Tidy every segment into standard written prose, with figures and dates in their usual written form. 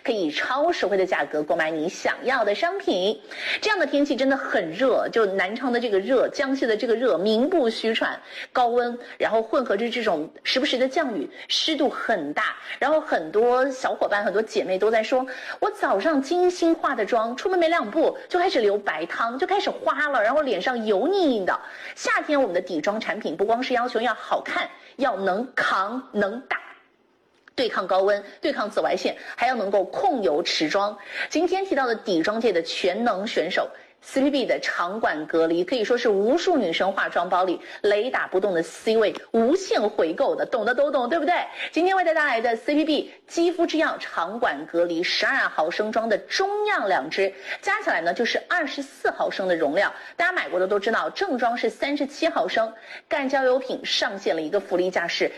可以超实惠的价格购买你想要的商品。这样的天气真的很热，就南昌的这个热，江西的这个热名不虚传，高温，然后混合着这种时不时的降雨，湿度很大，然后很多小伙伴、很多姐妹都在说，我早上精心化的妆，出门没2步就开始流白汤，就开始花了，然后脸上油腻腻的。夏天我们的底妆产品不光是要求要好看，要能扛能打，对抗高温，对抗紫外线，还要能够控油持妆。今天提到的底妆界的全能选手，CPB 的长管隔离可以说是无数女生化妆包里雷打不动的 C 位，无限回购的，懂的都懂，对不对？今天为大家带来的 CPB 肌肤之钥长管隔离12毫升装的中样2支，加起来呢就是24毫升的容量。大家买过的都知道，正装是37毫升。干胶油品上线了一个福利价是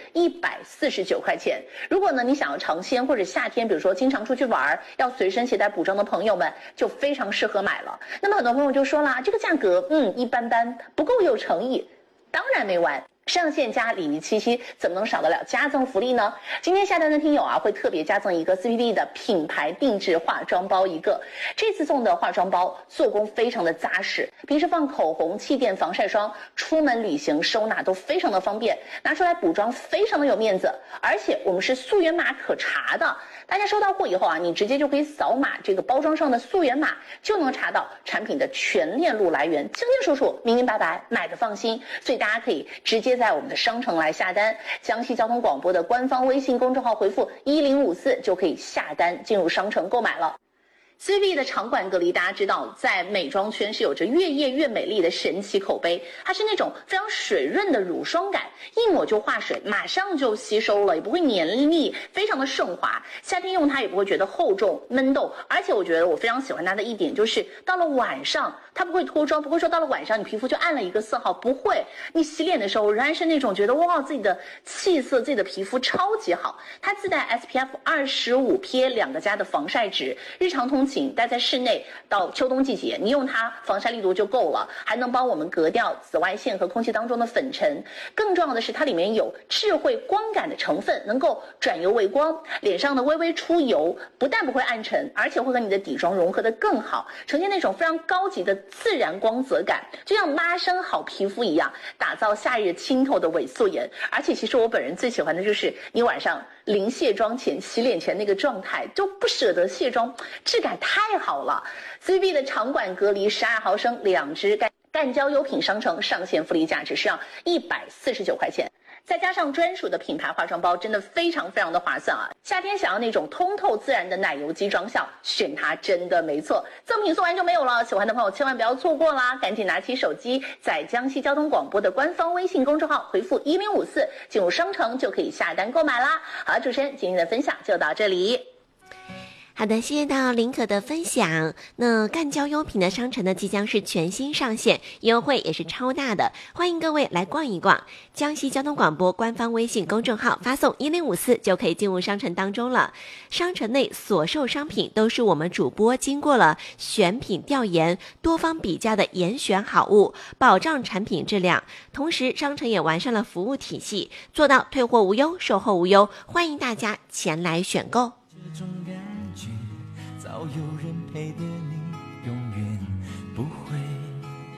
149块钱。如果呢你想要尝鲜或者夏天，比如说经常出去玩，要随身携带补妆的朋友们，就非常适合买了。那么很多朋友就说啦，这个价格一般般，不够有诚意。当然没完，上线加礼仪七夕，怎么能少得了加赠福利呢？今天下单的听友啊，会特别加赠一个 CPB 的品牌定制化妆包一个。这次送的化妆包做工非常的扎实，平时放口红、气垫、防晒霜，出门旅行收纳都非常的方便，拿出来补妆非常的有面子。而且我们是溯源码可查的，大家收到货以后啊，你直接就可以扫码这个包装上的溯源码，就能查到产品的全链路来源，清清楚楚、明明白白，买的放心。所以大家可以直接在我们的商城来下单，江西交通广播的官方微信公众号回复1054就可以下单进入商城购买了。CPB 的长管隔离，大家知道，在美妆圈是有着越夜越美丽的神奇口碑。它是那种非常水润的乳霜感，一抹就化水，马上就吸收了，也不会黏腻，非常的顺滑。夏天用它也不会觉得厚重闷痘。而且我觉得我非常喜欢它的一点就是，到了晚上它不会脱妆，不会说到了晚上你皮肤就暗了一个色号，不会。你洗脸的时候仍然是那种觉得哇，自己的气色、自己的皮肤超级好。它自带 SPF 25 PA2+的防晒值，日常通勤待在室内，到秋冬季节，你用它防晒力度就够了，还能帮我们隔掉紫外线和空气当中的粉尘。更重要的是，它里面有智慧光感的成分，能够转油为光，脸上的微微出油，不但不会暗沉，而且会和你的底妆融合得更好，呈现那种非常高级的自然光泽感，就像妈生好皮肤一样，打造夏日清透的伪素颜。而且其实我本人最喜欢的就是你晚上临卸妆前、洗脸前那个状态，就不舍得卸妆，质感太好了。CPB 的长管隔离12毫升2支干胶优品商城上线福利价只需要149块钱。再加上专属的品牌化妆包，真的非常非常的划算啊！夏天想要那种通透自然的奶油肌妆效，选它真的没错。赠品送完就没有了，喜欢的朋友千万不要错过啦！赶紧拿起手机，在江西交通广播的官方微信公众号回复1054，进入商城就可以下单购买啦。好，主持人今天的分享就到这里。 好的，谢谢到林可的分享。那干胶优品的商城呢，即将是全新上线，优惠也是超大的，欢迎各位来逛一逛。江西交通广播官方微信公众号发送1054就可以进入商城当中了。商城内所售商品都是我们主播经过了选品调研、多方比价的严选好物，保障产品质量。同时，商城也完善了服务体系，做到退货无忧、售后无忧，欢迎大家前来选购。 这种感觉早有人陪的